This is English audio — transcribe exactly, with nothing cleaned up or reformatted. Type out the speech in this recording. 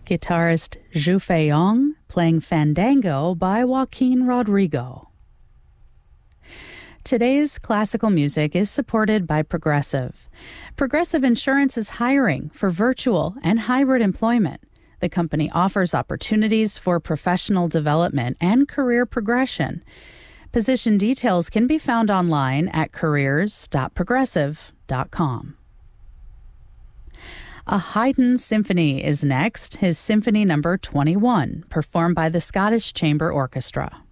guitarist Zhu Feiyong playing Fandango by Joaquin Rodrigo. Today's classical music is supported by Progressive. Progressive Insurance is hiring for virtual and hybrid employment. The company offers opportunities for professional development and career progression. Position details can be found online at careers dot progressive dot com. A Haydn symphony is next, his Symphony Number twenty-one, performed by the Scottish Chamber Orchestra.